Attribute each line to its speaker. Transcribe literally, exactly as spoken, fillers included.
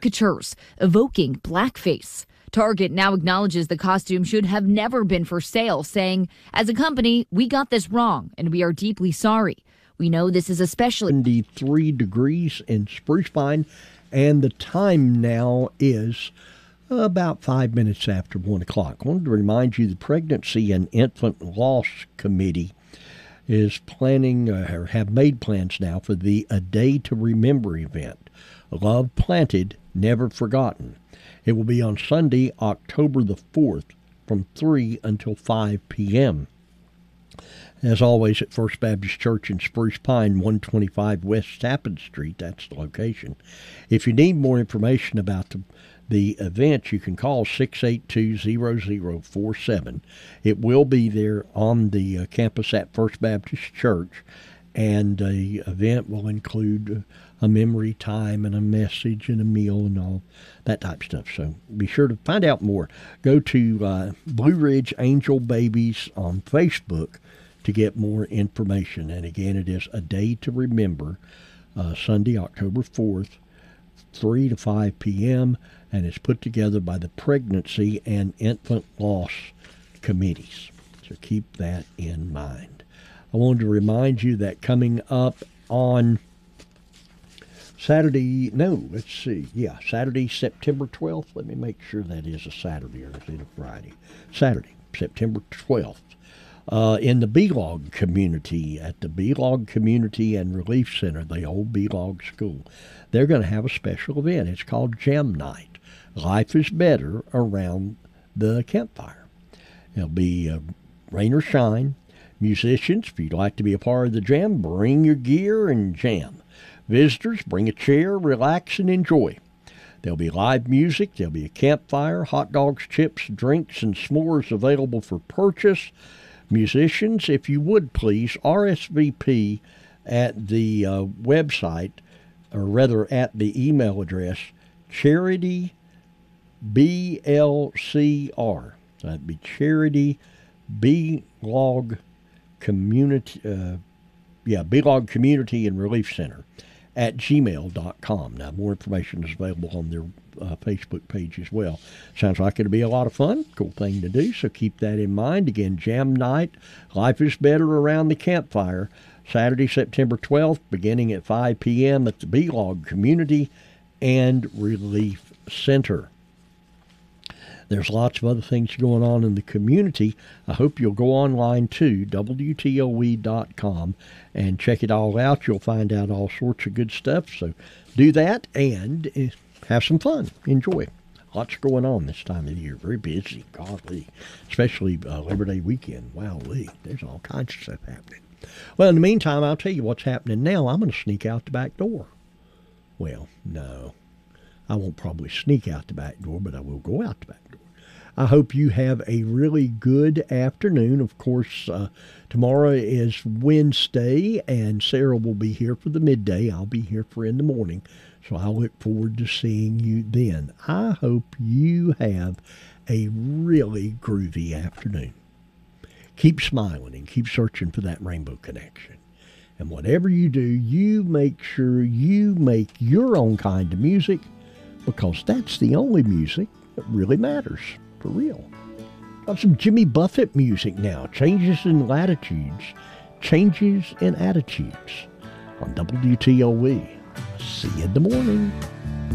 Speaker 1: caricatures evoking blackface. Target now acknowledges the costume should have never been for sale, saying, as a company, we got this wrong and we are deeply sorry. We know this is especially
Speaker 2: seventy-three degrees in Spruce Pine, and the time now is about five minutes after one o'clock. I wanted to remind you the Pregnancy and Infant Loss Committee is planning uh, or have made plans now for the A Day to Remember event. Love Planted, Never Forgotten. It will be on Sunday, October the fourth, from three until five p.m. As always, at First Baptist Church in Spruce Pine, one twenty-five West Tappan Street. That's the location. If you need more information about the, the event, you can call six eight two, zero zero four seven. It will be there on the uh, campus at First Baptist Church, and the event will include a memory time and a message and a meal and all that type of stuff. So be sure to find out more. Go to uh, Blue Ridge Angel Babies on Facebook to get more information. And again, it is A Day to Remember, uh, Sunday, October fourth, three to five p.m., and it's put together by the Pregnancy and Infant Loss Committees. So keep that in mind. I wanted to remind you that coming up on Saturday, no, let's see, yeah, Saturday, September twelfth. Let me make sure that is a Saturday, or is it a Friday? Saturday, September twelfth. Uh, in the B-Log community, at the B-Log Community and Relief Center, the old B-Log school, they're going to have a special event. It's called Jam Night. Life is better around the campfire. It'll be uh, rain or shine. Musicians, if you'd like to be a part of the jam, bring your gear and jam. Visitors, bring a chair, relax, and enjoy. There'll be live music. There'll be a campfire, hot dogs, chips, drinks, and s'mores available for purchase. Musicians, if you would please, R S V P at the uh, website, or rather at the email address, Charity B L C R. So that'd be Charity B-Log Community, uh, yeah, B-Log Community and Relief Center at gmail dot com. Now, more information is available on their uh, Facebook page as well. Sounds like it'll be a lot of fun. Cool thing to do, so keep that in mind. Again, Jam Night, Life is Better Around the Campfire, Saturday, September twelfth, beginning at five p.m. at the B-Log Community and Relief Center. There's lots of other things going on in the community. I hope you'll go online to W T O E dot com and check it all out. You'll find out all sorts of good stuff. So do that and have some fun. Enjoy. Lots going on this time of the year. Very busy. Golly. Especially uh, Labor Day weekend. Wowee. There's all kinds of stuff happening. Well, in the meantime, I'll tell you what's happening now. I'm going to sneak out the back door. Well, no. I won't probably sneak out the back door, but I will go out the back door. I hope you have a really good afternoon. Of course, uh, tomorrow is Wednesday, and Sarah will be here for the midday. I'll be here for in the morning, so I look forward to seeing you then. I hope you have a really groovy afternoon. Keep smiling and keep searching for that rainbow connection. And whatever you do, you make sure you make your own kind of music, because that's the only music that really matters, for real. Got some Jimmy Buffett music now. Changes in Latitudes, Changes in Attitudes on W T O E. See you in the morning.